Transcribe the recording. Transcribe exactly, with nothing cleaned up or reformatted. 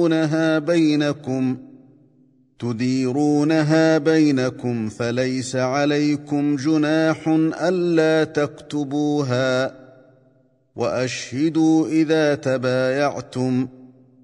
تديرونها بينكم تديرونها بينكم فليس عليكم جناح ألا تكتبوها، وأشهدوا إذا تبايعتم،